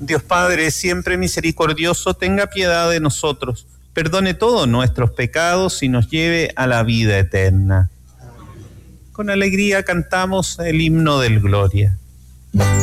Dios Padre, siempre misericordioso, tenga piedad de nosotros, perdone todos nuestros pecados y nos lleve a la vida eterna. Con alegría cantamos el himno del Gloria.